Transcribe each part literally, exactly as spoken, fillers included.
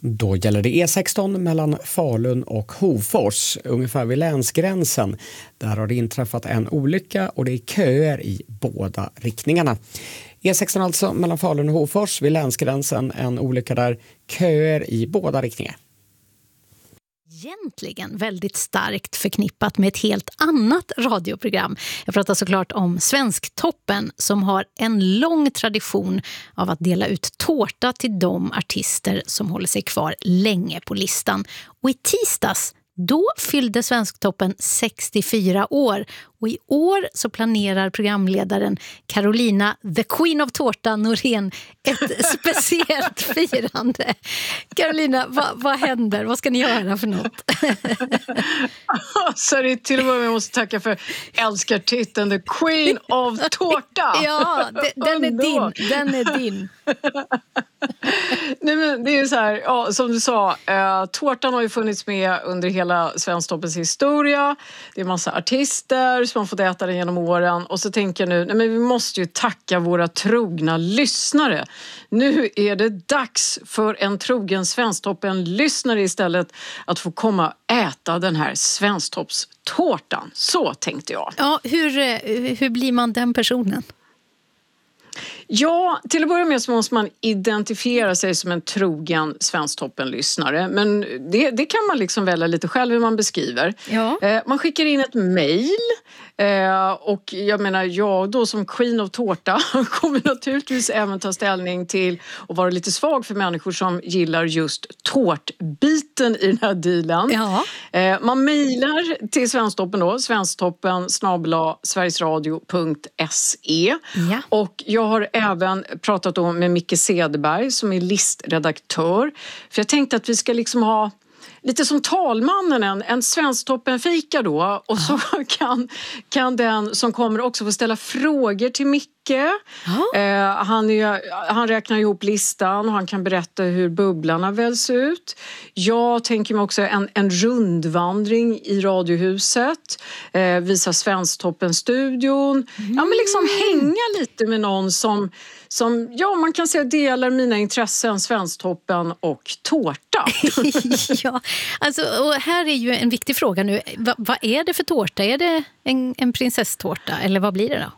Då gäller det E sexton mellan Falun och Hofors, ungefär vid länsgränsen. Där har det inträffat en olycka och det är köer i båda riktningarna. E sexton alltså mellan Falun och Hofors vid länsgränsen, en olycka där, köer i båda riktningar. Egentligen väldigt starkt förknippat med ett helt annat radioprogram. Jag pratar såklart om Svensktoppen som har en lång tradition av att dela ut tårta till de artister som håller sig kvar länge på listan. Och i tisdags, då fyllde Svensktoppen sextiofyra år och i år så planerar programledaren Carolina The Queen of Tårta Norén ett speciellt firande. Carolina, vad, vad händer? Vad ska ni göra för något? Sorry, till och med jag måste tacka för älskartiteln The Queen of Tårta. Ja, det, den är din. Den är din. Nej, men det är ju så här, ja, som du sa, eh, tårtan har ju funnits med under hela Svensktoppens historia. Det är massa artister som har fått äta den genom åren. Och så tänker jag nu, nej men vi måste ju tacka våra trogna lyssnare. Nu är det dags för en trogen Svensktoppen-lyssnare istället att få komma och äta den här Svensktoppstårtan. Så tänkte jag. Ja, hur, hur blir man den personen? Ja, till att börja med så måste man identifiera sig som en trogen Svensktoppen-lyssnare. Men det, det kan man liksom välja lite själv hur man beskriver. Ja. Eh, man skickar in ett mejl. Eh, och jag menar, jag då som Queen of Tårta kommer naturligtvis även ta ställning till och vara lite svag för människor som gillar just tårtbiten i den här dealen. Ja. Eh, man mejlar till Svensktoppen då, svensktoppen snabel-a sverigesradio punkt se. Ja. Och jag har även pratat om med Micke Cederberg som är listredaktör. För jag tänkte att vi ska liksom ha lite som talmannen, en, en Svensktoppen-fika då. Och så kan, kan den som kommer också få ställa frågor till Micke. Eh, han, är, han räknar ihop listan och han kan berätta hur bubblarna väljs ut. Jag tänker mig också en, en rundvandring i Radiohuset. Eh, visa Svensktoppen-studion. Mm. Ja, men liksom hänga lite med någon som, som ja, man kan säga delar mina intressen, Svensktoppen och tårta. Ja, alltså, och här är ju en viktig fråga nu. Va, vad är det för tårta? Är det en, en prinsesstårta eller vad blir det då?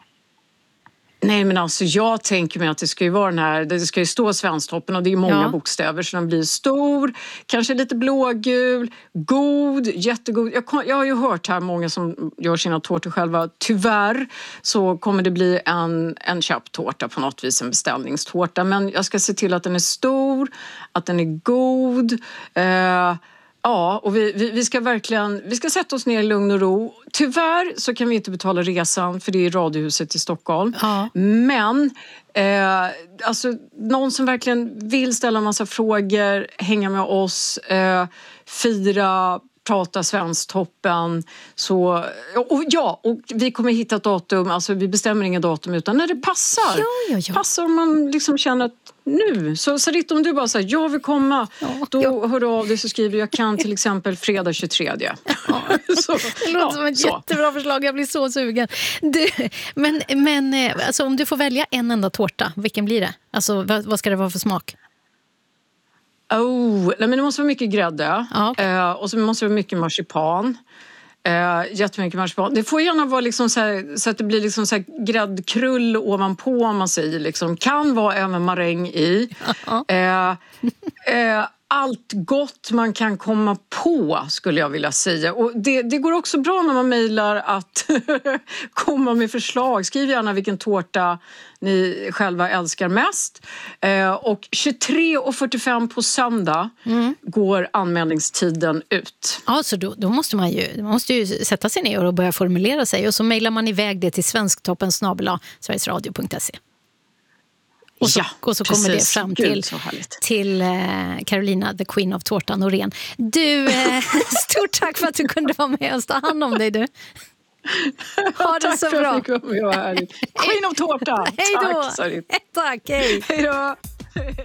Nej, men alltså jag tänker mig att det ska ju vara den här, det ska ju stå Svensktoppen och det är många ja. bokstäver så den blir stor, kanske lite blågul, god, jättegod. Jag, jag har ju hört här många som gör sina tårtor själva. Tyvärr så kommer det bli en, en köptårta på något vis, en beställningstårta. Men jag ska se till att den är stor, att den är god. Eh, Ja, och vi, vi, vi ska verkligen, vi ska sätta oss ner i lugn och ro. Tyvärr så kan vi inte betala resan för det är Radiohuset i Stockholm. Ja. Men eh, alltså, någon som verkligen vill ställa en massa frågor, hänga med oss, eh, fira, prata Svensktoppen. Så, och ja, och vi kommer hitta ett datum, alltså vi bestämmer ingen datum utan när det passar. Ja, ja, ja. Passar om man liksom känner att nu, så Sarita, om du bara säger jag vill komma, ja, då ja. hör du av dig så skriver jag kan till exempel fredag tjugotredje. Ja. så, det låter ja, som ett så. jättebra förslag, jag blir så sugen. Du, men men alltså, om du får välja en enda tårta, vilken blir det? Alltså, vad, vad ska det vara för smak? Oh, nej, men det måste vara mycket grädde ja, okay. eh, och så måste det vara mycket marsipan. Uh, jättemycket marsipan. Det får gärna vara liksom så, här, så att det blir liksom så här gräddkrull ovanpå om man säger. Liksom. Kan vara även maräng i. Uh, uh, allt gott man kan komma på skulle jag vilja säga. Och det, det går också bra när man mejlar att komma med förslag. Skriv gärna vilken tårta ni själva älskar mest. Eh, och tjugotre och fyrtiofem på söndag mm. går anmälningstiden ut. Ja, så då, då måste man ju, man måste ju sätta sig ner och börja formulera sig. Och så mejlar man iväg det till svensktoppen snabel-a sverigesradio punkt se. Och så, ja, och så kommer det fram till, till eh, Carolina, the Queen of Tårta Norén. Du, eh, stort tack för att du kunde vara med oss. Ta hand om dig, du. Ha det så bra. Tack för att du kom med. Queen of Tårta. Hej då. Tack, tack, hej. Hej då.